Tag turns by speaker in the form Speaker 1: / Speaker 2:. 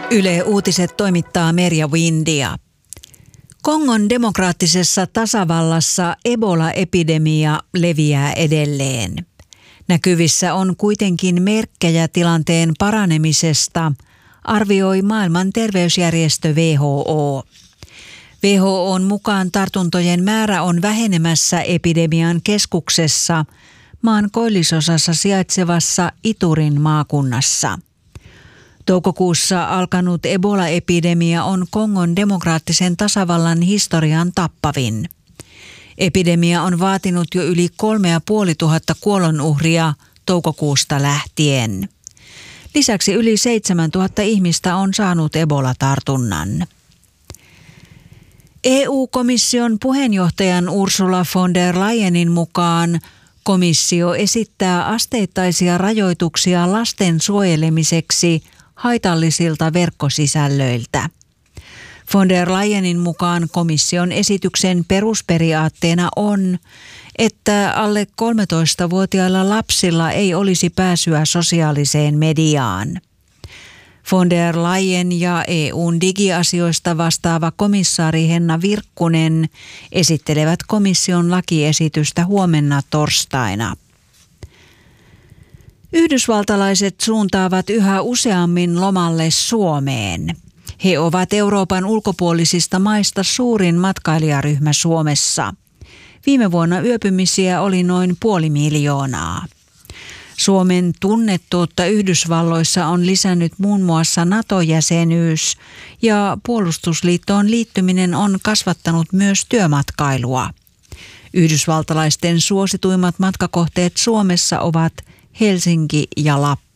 Speaker 1: Yle Uutiset toimittaa Merja Windia. Kongon demokraattisessa tasavallassa Ebola-epidemia leviää edelleen. Näkyvissä on kuitenkin merkkejä tilanteen paranemisesta, arvioi maailman terveysjärjestö WHO. WHO:n mukaan tartuntojen määrä on vähenemässä epidemian keskuksessa, maan koillisosassa sijaitsevassa Iturin maakunnassa. Toukokuussa alkanut Ebola-epidemia on Kongon demokraattisen tasavallan historian tappavin. Epidemia on vaatinut jo yli 3500 kuolonuhria toukokuusta lähtien. Lisäksi yli 7000 ihmistä on saanut Ebola-tartunnan. EU-komission puheenjohtajan Ursula von der Leyenin mukaan komissio esittää asteittaisia rajoituksia lasten suojelemiseksi haitallisilta verkkosisällöiltä. Von der Leyenin mukaan komission esityksen perusperiaatteena on, että alle 13-vuotiailla lapsilla ei olisi pääsyä sosiaaliseen mediaan. Von der Leyen ja EU:n digiasioista vastaava komissaari Henna Virkkunen esittelevät komission lakiesitystä huomenna torstaina. Yhdysvaltalaiset suuntaavat yhä useammin lomalle Suomeen. He ovat Euroopan ulkopuolisista maista suurin matkailijaryhmä Suomessa. Viime vuonna yöpymisiä oli noin 500 000. Suomen tunnettuutta Yhdysvalloissa on lisännyt muun muassa NATO-jäsenyys ja puolustusliittoon liittyminen on kasvattanut myös työmatkailua. Yhdysvaltalaisten suosituimmat matkakohteet Suomessa ovat Helsinki ja Lappi.